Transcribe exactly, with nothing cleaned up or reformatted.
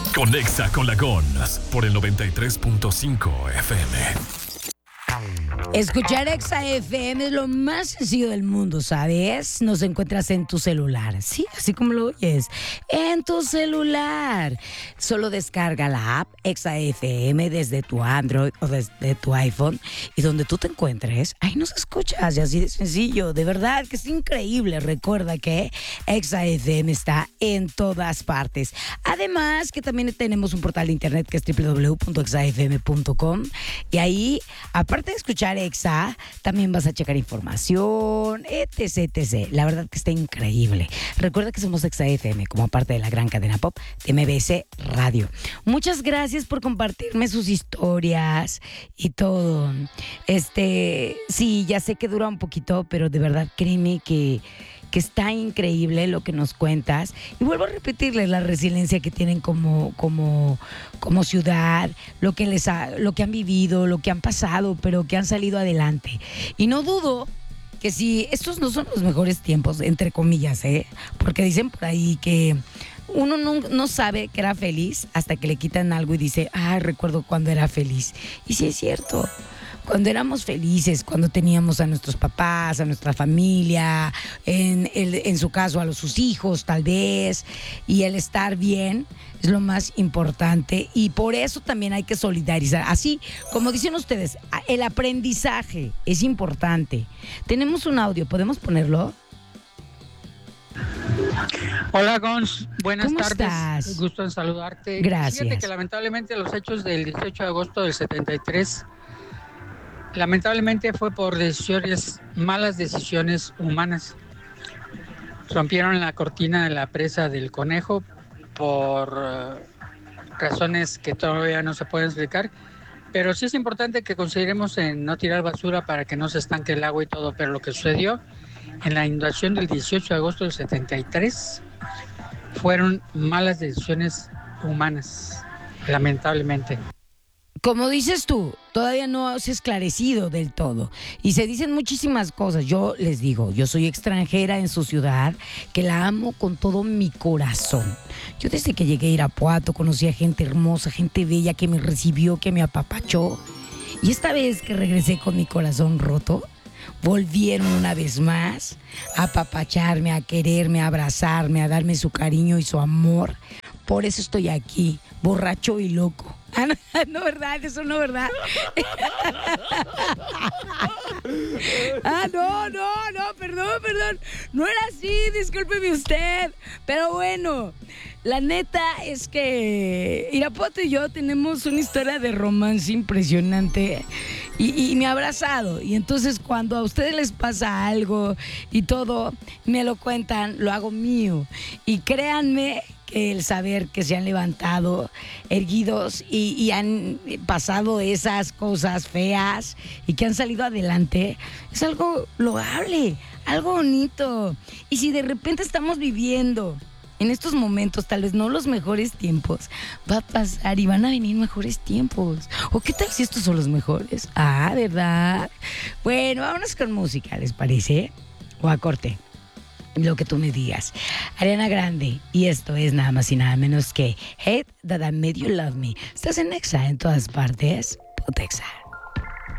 Conexa con la Gons por el noventa y tres punto cinco F M. Escuchar Exa F M es lo más sencillo del mundo, ¿sabes? Nos encuentras en tu celular, sí, así como lo oyes, en tu celular. Solo descarga la app Exa F M desde tu Android o desde tu iPhone y donde tú te encuentres, ahí nos escuchas, y así de sencillo, de verdad que es increíble. Recuerda que Exa F M está en todas partes. Además que también tenemos un portal de internet que es doble u doble u doble u punto exa f m punto com y ahí, aparte de escuchar Exa, también vas a checar información, etc, etcétera. La verdad que está increíble. Recuerda que somos Exa F M, como parte de la gran cadena pop de M B S Radio. Muchas gracias por compartirme sus historias y todo. Este, sí, ya sé que dura un poquito, pero de verdad créeme que que está increíble lo que nos cuentas. Y vuelvo a repetirles la resiliencia que tienen como, como, como ciudad, lo que, les ha, lo que han vivido, lo que han pasado, pero que han salido adelante. Y no dudo que si estos no son los mejores tiempos, entre comillas, ¿eh? Porque dicen por ahí que uno no, no sabe que era feliz hasta que le quitan algo y dice, ah, recuerdo cuando era feliz. Y sí es cierto. Cuando éramos felices, cuando teníamos a nuestros papás, a nuestra familia, en, el, en su caso a los, sus hijos tal vez, y el estar bien es lo más importante y por eso también hay que solidarizar. Así como dicen ustedes, el aprendizaje es importante. Tenemos un audio, ¿podemos ponerlo? Hola Gons, buenas ¿Cómo tardes. estás? Gusto en saludarte. Gracias. Fíjate que lamentablemente los hechos del dieciocho de agosto del setenta y tres lamentablemente fue por decisiones, malas decisiones humanas. Rompieron la cortina de la presa del Conejo por uh, razones que todavía no se pueden explicar, pero sí es importante que consideremos en no tirar basura para que no se estanque el agua y todo, pero lo que sucedió en la inundación del dieciocho de agosto del setenta y tres fueron malas decisiones humanas, lamentablemente. Como dices tú, todavía no se ha esclarecido del todo y se dicen muchísimas cosas. Yo les digo, yo soy extranjera en su ciudad, que la amo con todo mi corazón. Yo desde que llegué a Irapuato conocí a gente hermosa, gente bella que me recibió, que me apapachó. Y esta vez que regresé con mi corazón roto, volvieron una vez más a apapacharme, a quererme, a abrazarme, a darme su cariño y su amor. Por eso estoy aquí, borracho y loco. Ah, no, no, verdad, eso no, verdad. Ah, no, no, no, perdón, perdón. No era así, discúlpeme usted. Pero bueno, la neta es que Irapuato y yo tenemos una historia de romance impresionante. Y, y me ha abrazado. Y entonces cuando a ustedes les pasa algo y todo, me lo cuentan, lo hago mío. Y créanme que el saber que se han levantado erguidos y, y han pasado esas cosas feas y que han salido adelante, es algo loable, algo bonito. Y si de repente estamos viviendo en estos momentos, tal vez no los mejores tiempos, va a pasar y van a venir mejores tiempos. ¿O qué tal si estos son los mejores? Ah, ¿verdad? Bueno, vámonos con música, ¿les parece? O a corte, lo que tú me digas. Ariana Grande, y esto es nada más y nada menos que Hate That I Made You Love Me. Estás en Exa en todas partes. Ponte Exa.